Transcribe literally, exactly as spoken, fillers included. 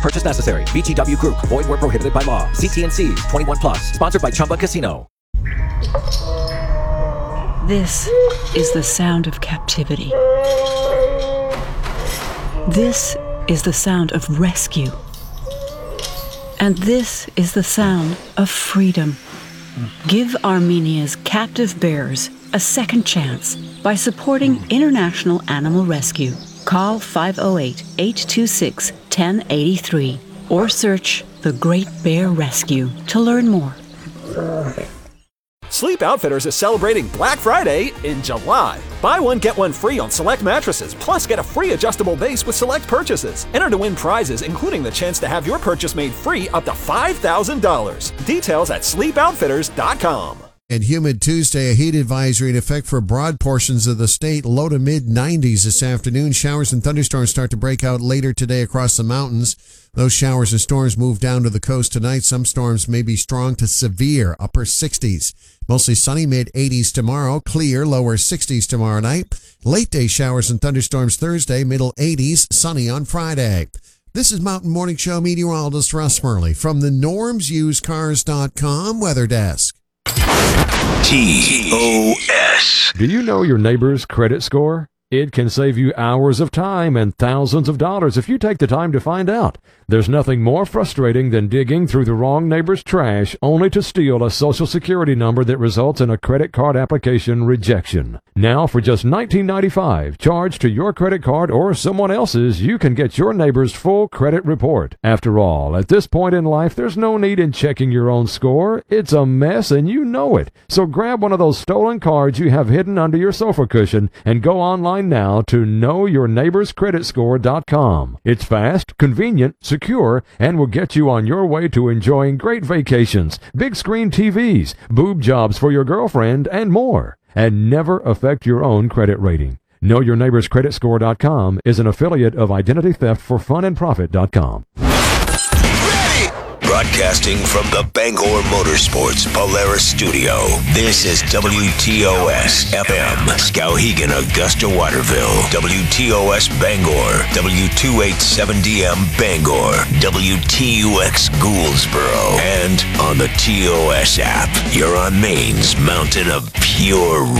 purchase necessary. V G W Group. Void where prohibited by law. See T N C. twenty-one plus. Sponsored by Chumba Casino. This is the sound of captivity. This is the sound of rescue. And this is the sound of freedom. Give Armenia's captive bears a second chance by supporting International Animal Rescue. Call five oh eight, eight two six, one oh eight three or search The Great Bear Rescue to learn more. Sleep Outfitters is celebrating Black Friday in July. Buy one, get one free on select mattresses, plus get a free adjustable base with select purchases. Enter to win prizes, including the chance to have your purchase made free up to five thousand dollars. Details at sleep outfitters dot com. And humid Tuesday, a heat advisory in effect for broad portions of the state. Low to mid nineties this afternoon. Showers and thunderstorms start to break out later today across the mountains. Those showers and storms move down to the coast tonight. Some storms may be strong to severe, upper sixties. Mostly sunny, mid eighties tomorrow. Clear, lower sixties tomorrow night. Late day showers and thunderstorms Thursday, middle eighties. Sunny on Friday. This is Mountain Morning Show meteorologist Russ Murley from the norms used cars dot com weather desk. T O S. Do you know your neighbor's credit score? It can save you hours of time and thousands of dollars if you take the time to find out. There's nothing more frustrating than digging through the wrong neighbor's trash only to steal a social security number that results in a credit card application rejection. Now, for just nineteen ninety-five dollars charged to your credit card or someone else's, you can get your neighbor's full credit report. After all, at this point in life, there's no need in checking your own score. It's a mess and you know it. So grab one of those stolen cards you have hidden under your sofa cushion and go online now to know your neighbors credit score dot com. It's fast, convenient, secure, and will get you on your way to enjoying great vacations, big screen T Vs, boob jobs for your girlfriend, and more. And never affect your own credit rating. know your neighbors credit score dot com is an affiliate of Identity Theft for Fun and Profit dot com. Broadcasting from the Bangor Motorsports Polaris Studio, this is W T O S F M, Skowhegan, Augusta, Waterville, W T O S Bangor, W two eighty-seven D M Bangor, W T U X Gouldsboro, and on the T O S app. You're on Maine's mountain of pure